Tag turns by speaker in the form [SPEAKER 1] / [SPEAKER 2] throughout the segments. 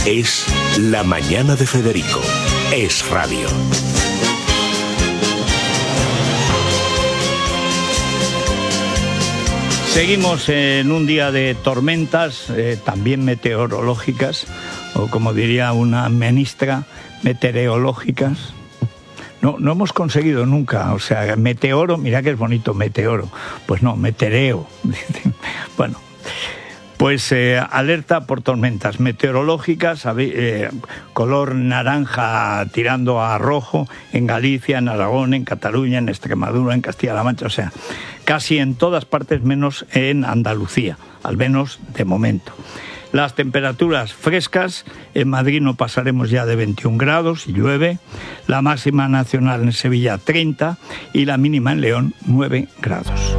[SPEAKER 1] Es La Mañana de Federico. Es radio.
[SPEAKER 2] Seguimos en un día de tormentas, también meteorológicas, o como diría una ministra, meteorológicas. No hemos conseguido nunca, o sea, meteoro, mira que es bonito, meteoro. Pues no, meteoreo. Bueno, pues alerta por tormentas meteorológicas, color naranja tirando a rojo en Galicia, en Aragón, en Cataluña, en Extremadura, en Castilla-La Mancha, o sea, casi en todas partes menos en Andalucía, al menos de momento. Las temperaturas frescas, en Madrid no pasaremos ya de 21 grados y llueve, la máxima nacional en Sevilla 30 y la mínima en León 9 grados.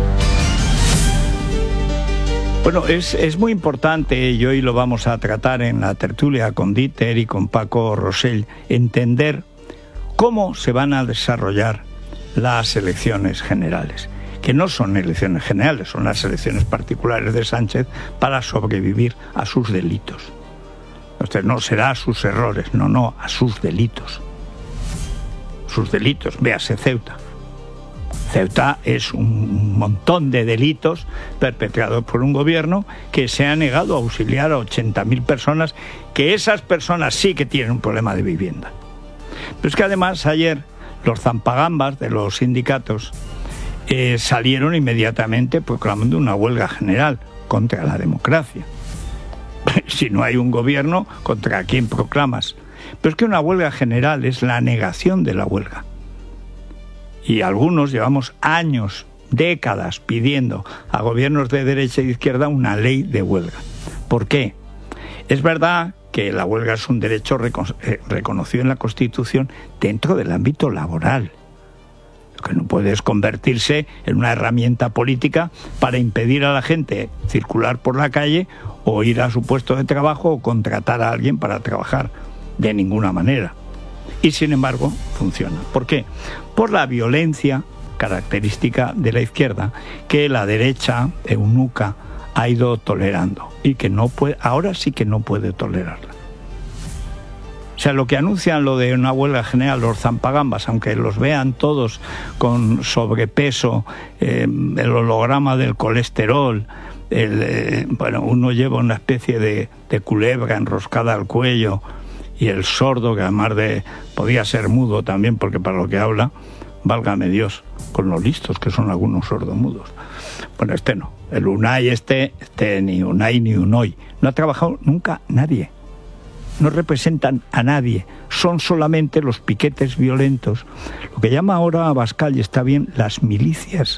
[SPEAKER 2] Bueno, es muy importante, y hoy lo vamos a tratar en la tertulia con Dieter y con Paco Rosell, entender cómo se van a desarrollar las elecciones generales, que no son elecciones generales, son las elecciones particulares de Sánchez para sobrevivir a sus delitos. Entonces no será a sus errores, no, a sus delitos. Sus delitos, véase Ceuta. Ceuta es un montón de delitos perpetrados por un gobierno que se ha negado a auxiliar a 80.000 personas, que esas personas sí que tienen un problema de vivienda. Pero es que además ayer los zampagambas de los sindicatos salieron inmediatamente proclamando una huelga general contra la democracia. Si no hay un gobierno, ¿contra quién proclamas? Pero es que una huelga general es la negación de la huelga. Y algunos llevamos años, décadas, pidiendo a gobiernos de derecha y de izquierda una ley de huelga. ¿Por qué? Es verdad que la huelga es un derecho reconocido en la Constitución dentro del ámbito laboral. Lo que no puede es convertirse en una herramienta política para impedir a la gente circular por la calle o ir a su puesto de trabajo o contratar a alguien para trabajar. De ninguna manera. Y sin embargo, funciona. ¿Por qué? Por la violencia característica de la izquierda, que la derecha eunuca ha ido tolerando y que no puede, ahora sí que no puede tolerarla. O sea, lo que anuncian lo de una huelga general, los zampagambas, aunque los vean todos con sobrepeso, el holograma del colesterol, uno lleva una especie de culebra enroscada al cuello, y el sordo, que además podía ser mudo también, porque para lo que habla, válgame Dios, con lo listos que son algunos sordomudos. Bueno, no. El Unai ni Unai ni Unoy. No ha trabajado nunca nadie. No representan a nadie. Son solamente los piquetes violentos. Lo que llama ahora Abascal, y está bien, las milicias